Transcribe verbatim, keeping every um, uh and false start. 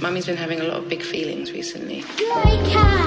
Mummy's been having a lot of big feelings recently. Like